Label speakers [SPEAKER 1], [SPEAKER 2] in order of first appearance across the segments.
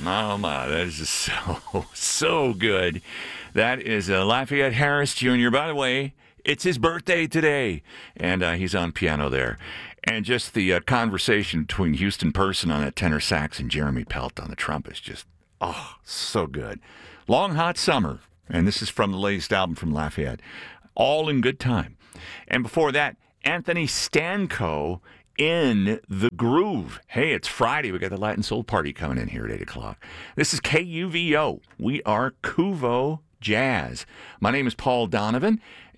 [SPEAKER 1] Oh, my, that is just so good. That is Lafayette Harris Jr. By the way, it's his birthday today, and he's on piano there. And just the conversation between Houston Person on that tenor sax and Jeremy Pelt on the trumpet is just, so good. Long Hot Summer, and this is from the latest album from Lafayette, All in Good Time. And before that, Anthony Stanco, In the Groove. Hey, it's Friday. We got the Latin Soul Party coming in here at 8 o'clock. This is KUVO. We are Kuvo Jazz. My name is Paul Donovan,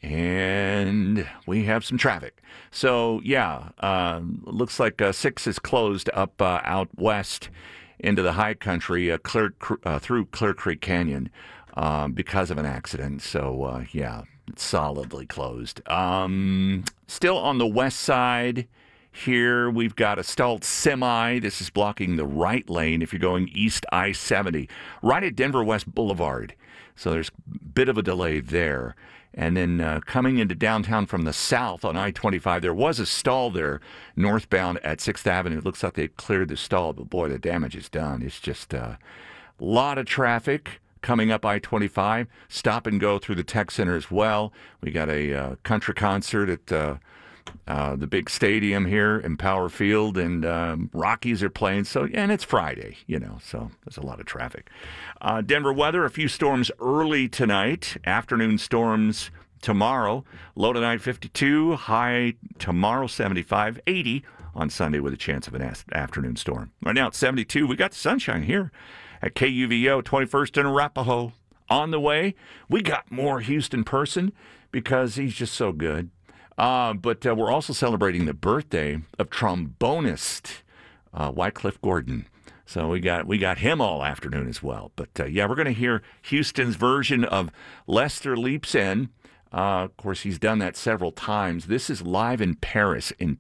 [SPEAKER 1] and we have some traffic. So, looks like 6 is closed up out west into the high country, through Clear Creek Canyon because of an accident. So, it's solidly closed. Still on the west side here, we've got a stalled semi. This is blocking the right lane if you're going east I-70, right at Denver West Boulevard. So there's a bit of a delay there. And then coming into downtown from the south on I-25, there was a stall there northbound at 6th Avenue. It looks like they cleared the stall, but boy, the damage is done. It's just a lot of traffic coming up I-25. Stop and go through the tech center as well. We got a country concert at the big stadium here in Power Field, and Rockies are playing. So, and it's Friday, so there's a lot of traffic. Denver weather, a few storms early tonight, afternoon storms tomorrow. Low tonight 52, high tomorrow 75, 80 on Sunday with a chance of an afternoon storm. Right now it's 72. We got the sunshine here at KUVO, 21st and Arapahoe. On the way, we got more Houston Person because he's just so good. But we're also celebrating the birthday of trombonist Wycliffe Gordon. So we got him all afternoon as well. But we're going to hear Houston's version of Lester Leaps In. Of course, he's done that several times. This is live in Paris in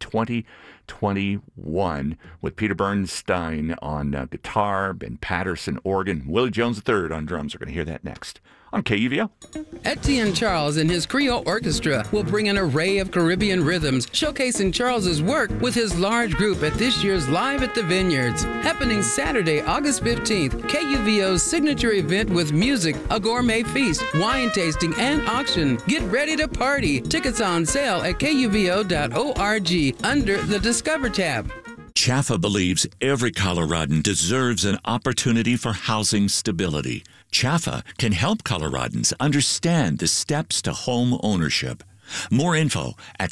[SPEAKER 1] 2021 with Peter Bernstein on guitar, Ben Patterson organ, Willie Jones III on drums. We're going to hear that next on KUVO.
[SPEAKER 2] Etienne Charles and his Creole Orchestra will bring an array of Caribbean rhythms, showcasing Charles's work with his large group at this year's Live at the Vineyards, happening Saturday, August 15th. KUVO's signature event with music, a gourmet feast, wine tasting, and auction. Get ready to party. Tickets on sale at kuvo.org under the Discover tab.
[SPEAKER 3] CHAFA believes every Coloradan deserves an opportunity for housing stability. CHAFA can help Coloradans understand the steps to home ownership. More info at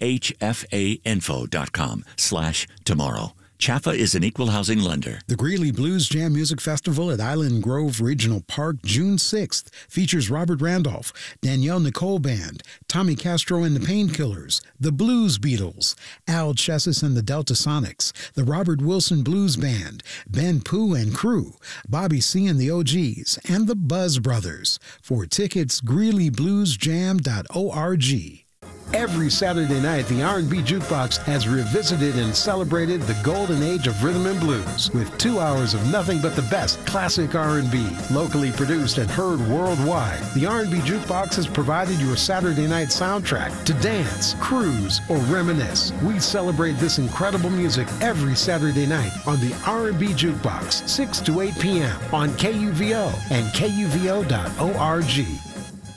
[SPEAKER 3] chfainfo.com/tomorrow. CHAFA is an equal housing lender.
[SPEAKER 4] The Greeley Blues Jam Music Festival at Island Grove Regional Park, June 6th, features Robert Randolph, Danielle Nicole Band, Tommy Castro and the Painkillers, the Blues Beatles, Al Chessis and the Delta Sonics, the Robert Wilson Blues Band, Ben Pooh and Crew, Bobby C and the OGs, and the Buzz Brothers. For tickets, greeleybluesjam.org.
[SPEAKER 5] Every Saturday night, the R&B Jukebox has revisited and celebrated the golden age of rhythm and blues with 2 hours of nothing but the best classic R&B, locally produced and heard worldwide. The R&B Jukebox has provided your Saturday night soundtrack to dance, cruise, or reminisce. We celebrate this incredible music every Saturday night on the R&B Jukebox, 6 to 8 p.m. on KUVO and KUVO.org.